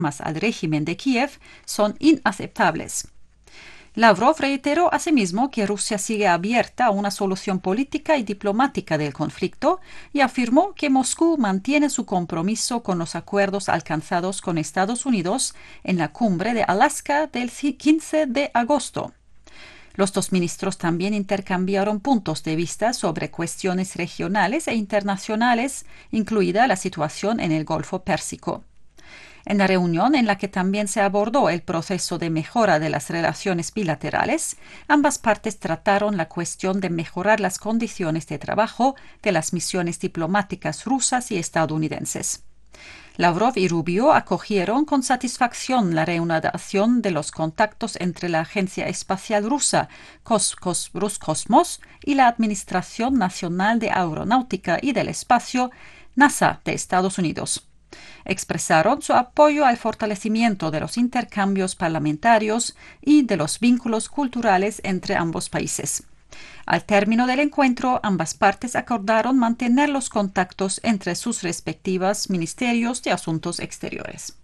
al régimen de Kiev son inaceptables. Lavrov reiteró asimismo que Rusia sigue abierta a una solución política y diplomática del conflicto y afirmó que Moscú mantiene su compromiso con los acuerdos alcanzados con Estados Unidos en la cumbre de Alaska del 15 de agosto. Los dos ministros también intercambiaron puntos de vista sobre cuestiones regionales e internacionales, incluida la situación en el Golfo Pérsico. En la reunión, en la que también se abordó el proceso de mejora de las relaciones bilaterales, ambas partes trataron la cuestión de mejorar las condiciones de trabajo de las misiones diplomáticas rusas y estadounidenses. Lavrov y Rubio acogieron con satisfacción la reanudación de los contactos entre la Agencia Espacial Rusa, Roscosmos, y la Administración Nacional de Aeronáutica y del Espacio, NASA, de Estados Unidos. Expresaron su apoyo al fortalecimiento de los intercambios parlamentarios y de los vínculos culturales entre ambos países. Al término del encuentro, ambas partes acordaron mantener los contactos entre sus respectivos ministerios de Asuntos Exteriores.